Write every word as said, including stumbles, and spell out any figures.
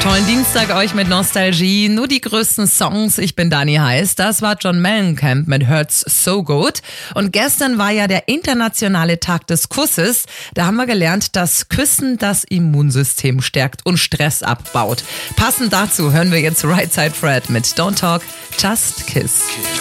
Tollen Dienstag euch mit Nostalgie. Nur die größten Songs. Ich bin Dani Heiß. Das war John Mellencamp mit Hurts So Good. Und gestern war ja der internationale Tag des Kusses. Da haben wir gelernt, dass Küssen das Immunsystem stärkt und Stress abbaut. Passend dazu hören wir jetzt Right Side Fred mit Don't Talk, Just Kiss.